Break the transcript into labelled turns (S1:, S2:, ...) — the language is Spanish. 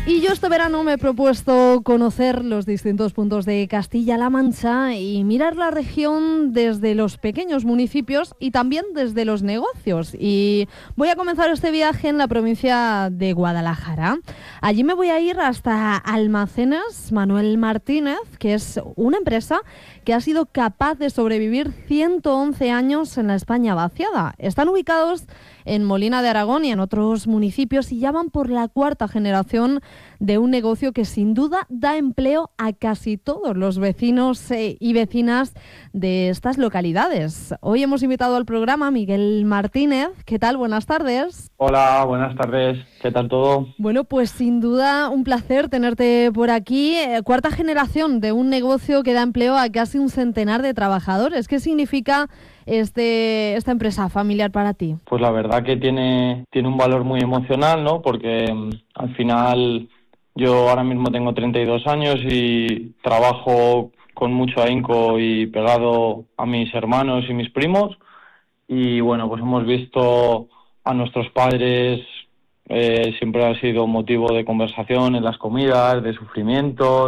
S1: Y yo este verano me he propuesto conocer los distintos puntos de Castilla-La Mancha y mirar la región desde los pequeños municipios y también desde los negocios. Y voy a comenzar este viaje en la provincia de Guadalajara. Allí me voy a ir hasta Almacenes Manuel Martínez, que es una empresa que ha sido capaz de sobrevivir 111 años en la España vaciada. Están ubicados en Molina de Aragón y en otros municipios y ya van por la cuarta generación de un negocio que sin duda da empleo a casi todos los vecinos y vecinas de estas localidades. Hoy hemos invitado al programa a Miguel Martínez. ¿Qué tal? Buenas tardes.
S2: Hola, buenas tardes. ¿Qué tal todo?
S1: Bueno, pues sin duda un placer tenerte por aquí. Cuarta generación de un negocio que da empleo a casi un centenar de trabajadores. ¿Qué significa esta empresa familiar para ti?
S2: Pues la verdad que tiene un valor muy emocional, ¿no? Porque al final yo ahora mismo tengo 32 años y trabajo con mucho ahínco y pegado a mis hermanos y mis primos. Y bueno, pues hemos visto a nuestros padres, siempre ha sido motivo de conversación en las comidas, de sufrimiento,